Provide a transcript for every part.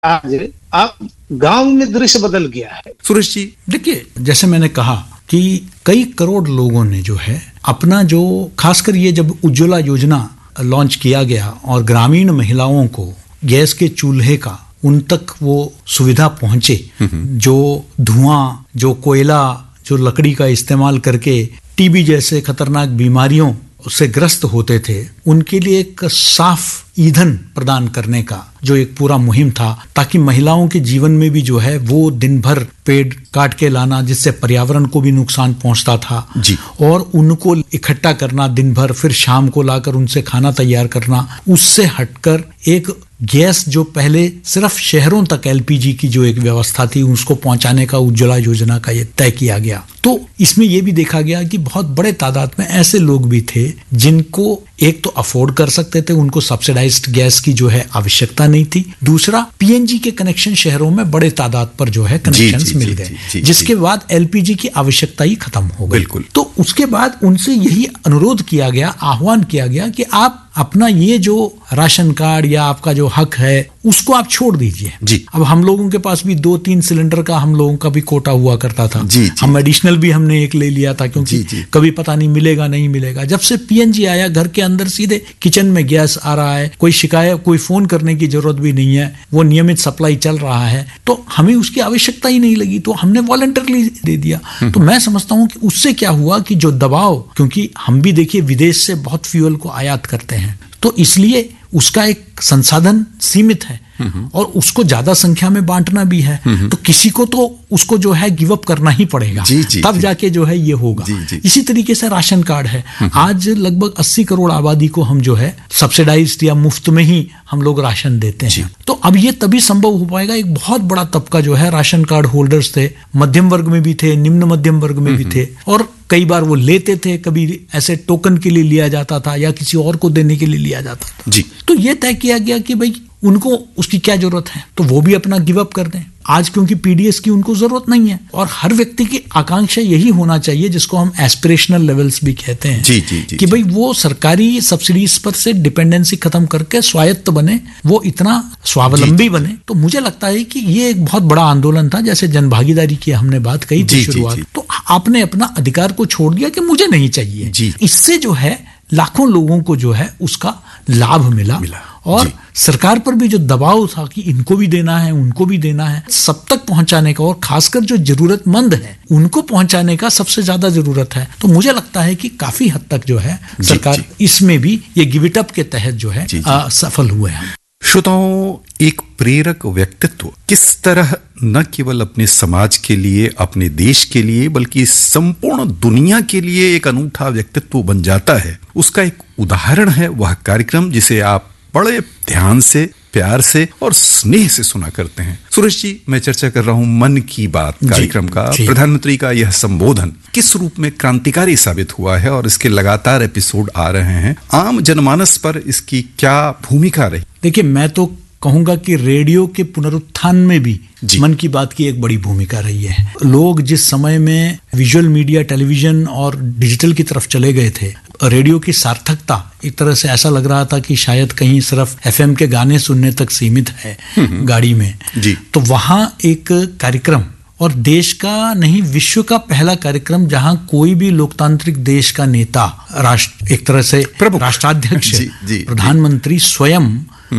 आज आप गांव में दृश्य बदल गया है। सुरेश जी, देखिए, जैसे मैंने कहा कि कई करोड़ लोगों ने जो है अपना जो, खासकर ये जब उज्ज्वला योजना लॉन्च किया गया और ग्रामीण महिलाओं को गैस के चूल्हे का उन तक वो सुविधा पहुंचे, जो धुआं, जो कोयला, जो लकड़ी का इस्तेमाल करके टीबी जैसे खतरनाक बीमारियों से ग्रस्त होते थे, उनके लिए एक साफ ईंधन प्रदान करने का जो एक पूरा मुहिम था, ताकि महिलाओं के जीवन में भी जो है वो दिन भर पेड़ काट के लाना, जिससे पर्यावरण को भी नुकसान पहुंचता था जी। और उनको इकट्ठा करना दिन भर, फिर शाम को लाकर उनसे खाना तैयार करना, उससे हटकर एक गैस जो पहले सिर्फ शहरों तक एलपीजी की जो एक व्यवस्था थी उसको पहुंचाने का उज्ज्वला योजना का ये तय किया गया। तो इसमें यह भी देखा गया कि बहुत बड़े तादाद में ऐसे लोग भी थे जिनको एक तो अफोर्ड कर सकते थे, उनको सब्सिडाइज्ड गैस की जो है आवश्यकता नहीं थी, दूसरा पीएनजी के कनेक्शन शहरों में बड़े तादाद पर जो है कनेक्शंस मिल गए, जिसके बाद एलपीजी की आवश्यकता ही खत्म हो गई। तो उसके बाद उनसे यही अनुरोध किया गया, आह्वान किया गया कि आप अपना ये जो राशन कार्ड या आपका जो हक है उसको आप छोड़ दीजिए। अब हम लोगों के पास भी 2-3 सिलेंडर का हम लोगों का भी कोटा हुआ करता था, हम एडिशनल भी हमने एक ले लिया था, क्योंकि कभी पता नहीं मिलेगा नहीं मिलेगा। जब से पीएनजी आया, घर के अंदर सीधे किचन में गैस आ रहा है, कोई शिकायत, कोई फोन करने की जरूरत भी नहीं है, वो नियमित सप्लाई चल रहा है, तो हमें उसकी आवश्यकता ही नहीं लगी, तो हमने वॉलंटरली दे दिया। तो मैं समझता हूं कि उससे क्या हुआ कि जो दबाव, क्योंकि हम भी देखिए विदेश से बहुत फ्यूल को आयात करते हैं, तो इसलिए उसका एक संसाधन सीमित है और उसको ज्यादा संख्या में बांटना भी है, तो किसी को तो उसको जो है गिव अप करना ही पड़ेगा, तब जाके जो है ये होगा। इसी तरीके से राशन कार्ड है, आज लगभग 80 करोड़ आबादी को हम जो है सब्सिडाइज्ड या मुफ्त में ही हम लोग राशन देते हैं। तो अब ये तभी संभव हो पाएगा, एक बहुत बड़ा तबका जो है राशन कार्ड होल्डर्स थे, मध्यम वर्ग में भी थे, निम्न मध्यम वर्ग में भी थे, और कई बार वो लेते थे, कभी ऐसे टोकन के लिए लिया जाता था या किसी और को देने के लिए लिया जाता था। तो ये तय किया गया कि भाई उनको उसकी क्या जरूरत है, तो वो भी अपना गिव अप कर दें। आज क्योंकि पीडीएस की उनको जरूरत नहीं है, और हर व्यक्ति की आकांक्षा यही होना चाहिए, जिसको हम एस्पिरेशनल लेवल्स भी कहते हैं, कि भाई वो सरकारी सब्सिडीज पर से डिपेंडेंसी खत्म करके स्वायत्त बने, वो इतना स्वावलंबी बने। तो मुझे लगता है कि ये एक बहुत बड़ा आंदोलन था, जैसे जनभागीदारी की हमने बात कही थी शुरुआत, तो आपने अपना अधिकार को छोड़ दिया कि मुझे नहीं चाहिए। इससे जो है लाखों लोगों को जो है उसका लाभ मिला। और सरकार पर भी जो दबाव था कि इनको भी देना है, उनको भी देना है, सब तक पहुंचाने का, और खासकर जो जरूरतमंद है उनको पहुंचाने का सबसे ज्यादा जरूरत है। तो मुझे लगता है कि काफी हद तक जो है सरकार इसमें भी ये गिव इट अप के तहत जो है सफल हुए हैं। श्रोताओं, एक प्रेरक व्यक्तित्व किस तरह न केवल अपने समाज के लिए, अपने देश के लिए, बल्कि संपूर्ण दुनिया के लिए एक अनूठा व्यक्तित्व बन जाता है, उसका एक उदाहरण है वह कार्यक्रम जिसे आप बड़े ध्यान से, प्यार से और स्नेह से सुना करते हैं। सुरेश जी, मैं चर्चा कर रहा हूं मन की बात कार्यक्रम का। प्रधानमंत्री का यह संबोधन किस रूप में क्रांतिकारी साबित हुआ है और इसके लगातार एपिसोड आ रहे हैं, आम जनमानस पर इसकी क्या भूमिका रही? देखिए, मैं तो कहूंगा कि रेडियो के पुनरुत्थान में भी मन की बात की एक बड़ी भूमिका रही है। लोग जिस समय में विजुअल मीडिया, टेलीविजन और डिजिटल की तरफ चले गए थे, रेडियो की सार्थकता एक तरह से ऐसा लग रहा था कि शायद कहीं सिर्फ एफएम के गाने सुनने तक सीमित है गाड़ी में। तो वहां एक कार्यक्रम, और देश का नहीं विश्व का पहला कार्यक्रम जहां कोई भी लोकतांत्रिक देश का नेता, राष्ट्र एक तरह से राष्ट्राध्यक्ष, प्रधानमंत्री स्वयं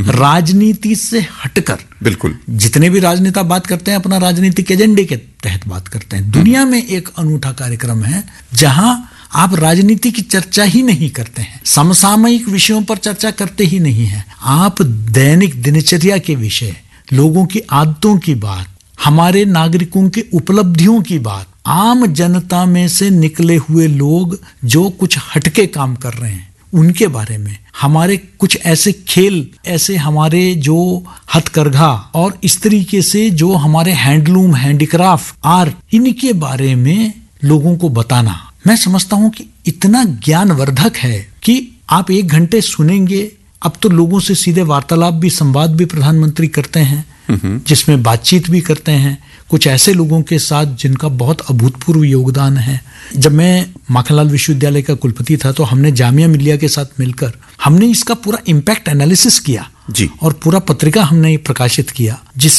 राजनीति से हटकर, बिल्कुल जितने भी राजनेता बात करते हैं अपना राजनीतिक एजेंडे के तहत बात करते हैं। दुनिया में एक अनूठा कार्यक्रम है जहां आप राजनीति की चर्चा ही नहीं करते हैं, समसामयिक विषयों पर चर्चा करते ही नहीं है, आप दैनिक दिनचर्या के विषय, लोगों की आदतों की बात, हमारे नागरिकों के उपलब्धियों की बात, आम जनता में से निकले हुए लोग जो कुछ हटके काम कर रहे हैं उनके बारे में, हमारे कुछ ऐसे खेल, ऐसे हमारे जो हथकरघा और इस तरीके से जो हमारे हैंडलूम, हैंडीक्राफ्ट, आर्ट, इनके बारे में लोगों को बताना, मैं समझता हूं कि इतना ज्ञानवर्धक है कि आप 1 घंटे सुनेंगे। अब तो लोगों से सीधे वार्तालाप भी, संवाद भी प्रधानमंत्री करते हैं, जिसमें बातचीत भी करते हैं कुछ ऐसे लोगों के साथ जिनका बहुत अभूतपूर्व योगदान है। जब मैं माखनलाल विश्वविद्यालय का कुलपति था तो हमने जामिया मिलिया के साथ मिलकर हमने इसका पूरा इम्पैक्ट एनालिसिस किया और पूरा पत्रिका हमने प्रकाशित किया, जिस